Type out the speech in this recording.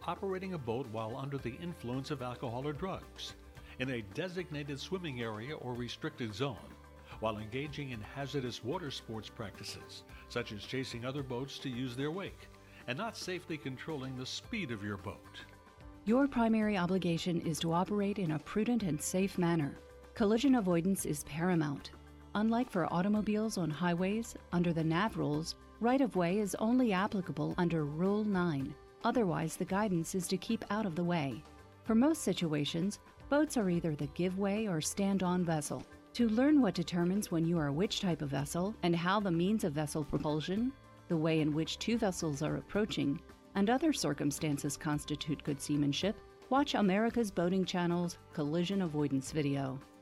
operating a boat while under the influence of alcohol or drugs, in a designated swimming area or restricted zone, while engaging in hazardous water sports practices, such as chasing other boats to use their wake, and not safely controlling the speed of your boat. Your primary obligation is to operate in a prudent and safe manner. Collision avoidance is paramount. Unlike for automobiles on highways, under the NAV rules, right-of-way is only applicable under Rule 9. Otherwise, the guidance is to keep out of the way. For most situations, boats are either the give-way or stand-on vessel. To learn what determines when you are which type of vessel and how the means of vessel propulsion, the way in which two vessels are approaching, and other circumstances constitute good seamanship, watch America's Boating Channel's Collision Avoidance video.